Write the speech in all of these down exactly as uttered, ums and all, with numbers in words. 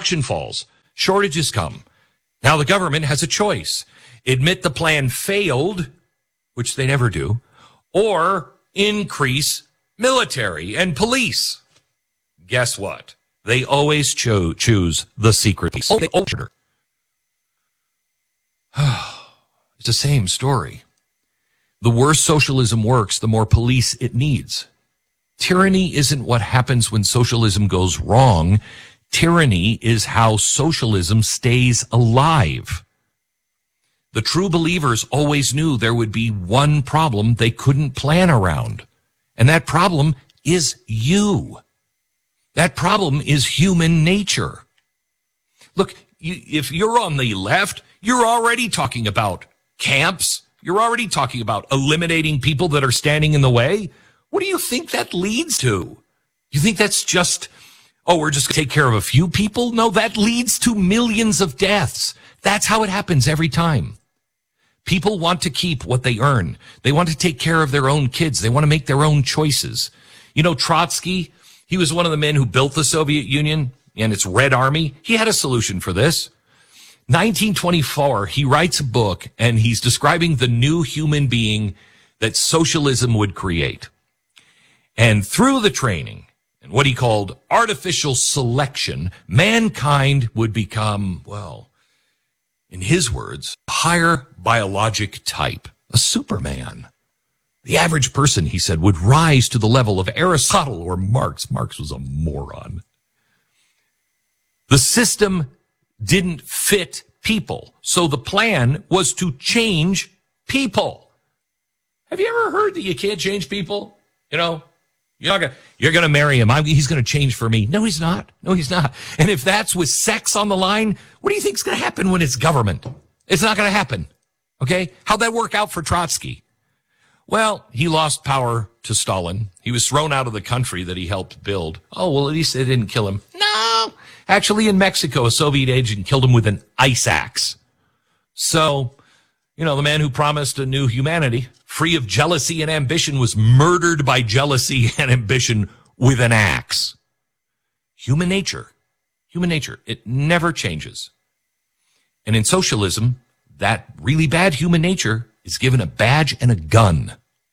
production falls, shortages come. Now the government has a choice. Admit the plan failed, which they never do, or increase military and police. Guess what? They always cho- choose the secret police. Oh, they order. It's the same story. The worse socialism works, the more police it needs. Tyranny isn't what happens when socialism goes wrong. Tyranny is how socialism stays alive. The true believers always knew there would be one problem they couldn't plan around. And that problem is you. That problem is human nature. Look, you, if you're on the left, you're already talking about camps. You're already talking about eliminating people that are standing in the way. What do you think that leads to? You think that's just, oh, we're just going to take care of a few people? No, that leads to millions of deaths. That's how it happens every time. People want to keep what they earn. They want to take care of their own kids. They want to make their own choices. You know, Trotsky, he was one of the men who built the Soviet Union and its Red Army. He had a solution for this. nineteen twenty-four, he writes a book, and he's describing the new human being that socialism would create. And through the training and what he called artificial selection, mankind would become, well, in his words, a higher biologic type, a Superman. The average person, he said, would rise to the level of Aristotle or Marx. Marx was a moron. The system didn't fit people, so the plan was to change people. Have you ever heard that you can't change people? You know, you're not gonna, you're going to marry him. I'm, he's going to change for me. No, he's not. No, he's not. And if that's with sex on the line, what do you think is going to happen when it's government? It's not going to happen. Okay? How'd that work out for Trotsky? Well, he lost power to Stalin. He was thrown out of the country that he helped build. Oh, well, at least they didn't kill him. No. Actually, in Mexico, a Soviet agent killed him with an ice axe. So, you know, the man who promised a new humanity, free of jealousy and ambition, was murdered by jealousy and ambition with an axe. Human nature, human nature, it never changes. And in socialism, that really bad human nature is given a badge and a gun.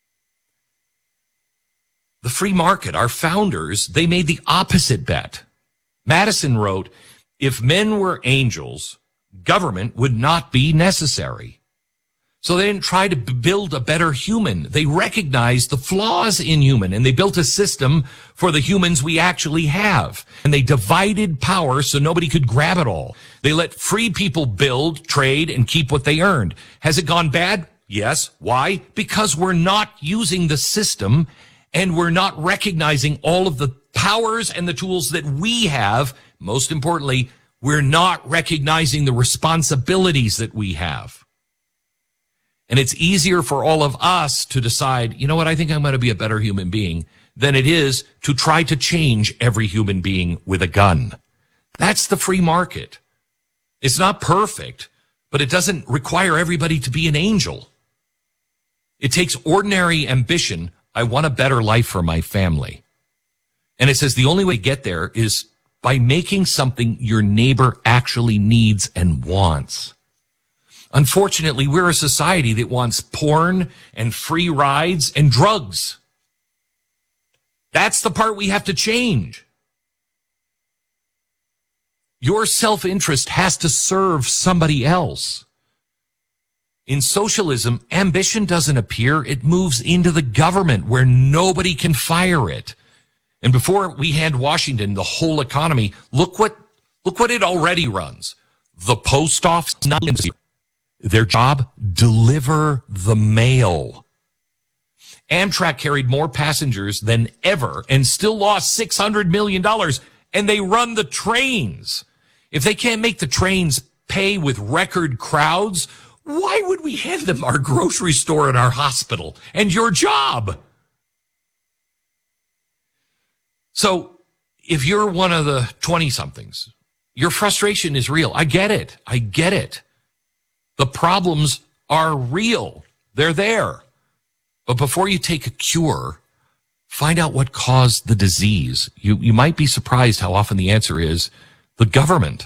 The free market, our founders, they made the opposite bet. Madison wrote, if men were angels, government would not be necessary. So they didn't try to build a better human. They recognized the flaws in human, and they built a system for the humans we actually have. And they divided power so nobody could grab it all. They let free people build, trade, and keep what they earned. Has it gone bad? Yes. Why? Because we're not using the system, and we're not recognizing all of the powers and the tools that we have. Most importantly, we're not recognizing the responsibilities that we have. And it's easier for all of us to decide, you know what, I think I'm going to be a better human being, than it is to try to change every human being with a gun. That's the free market. It's not perfect, but it doesn't require everybody to be an angel. It takes ordinary ambition. I want a better life for my family. And it says the only way to get there is by making something your neighbor actually needs and wants. Unfortunately, we're a society that wants porn and free rides and drugs. That's the part we have to change. Your self-interest has to serve somebody else. In socialism, ambition doesn't appear. It moves into the government where nobody can fire it. And before we hand Washington the whole economy, look what, look what it already runs. The post office, their job, deliver the mail. Amtrak carried more passengers than ever and still lost six hundred million dollars, and they run the trains. If they can't make the trains pay with record crowds, why would we hand them our grocery store and our hospital and your job? So if you're one of the twenty-somethings, your frustration is real. I get it. I get it. The problems are real. They're there. But before you take a cure, find out what caused the disease. You, you might be surprised how often the answer is the government.